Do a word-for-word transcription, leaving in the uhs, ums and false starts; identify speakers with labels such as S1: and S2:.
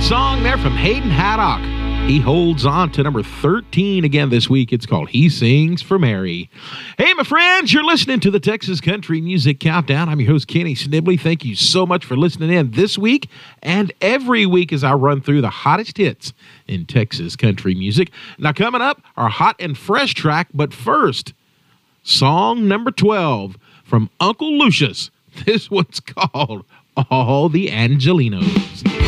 S1: Song there from Hayden Haddock. He holds on to number thirteen again this week. It's called He Sings for Mary. Hey, my friends, you're listening to the Texas Country Music Countdown. I'm your host, Kenny Snibley. Thank you so much for listening in this week and every week as I run through the hottest hits in Texas country music. Now, coming up, our hot and fresh track, but first, song number twelve from Uncle Lucius. This one's called All the Angelinos.